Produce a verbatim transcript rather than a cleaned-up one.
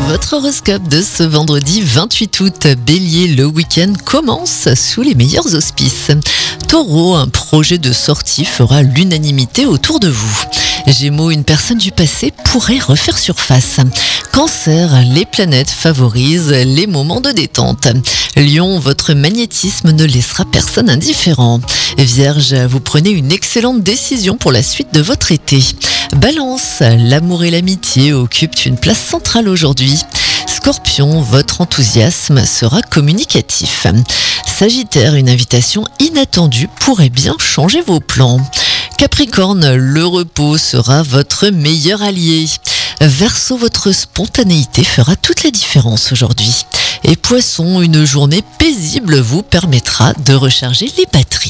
Votre horoscope de ce vendredi vingt-huit août. Bélier, le week-end commence sous les meilleurs auspices. Taureau, un projet de sortie fera l'unanimité autour de vous. Gémeaux, une personne du passé pourrait refaire surface. Cancer, les planètes favorisent les moments de détente. Lion, votre magnétisme ne laissera personne indifférent. Vierge, vous prenez une excellente décision pour la suite de votre été. Balance, l'amour et l'amitié occupent une place centrale aujourd'hui. Scorpion, votre enthousiasme sera communicatif. Sagittaire, une invitation inattendue pourrait bien changer vos plans. Capricorne, le repos sera votre meilleur allié. Verseau, votre spontanéité fera toute la différence aujourd'hui. Et Poisson, une journée paisible vous permettra de recharger les batteries.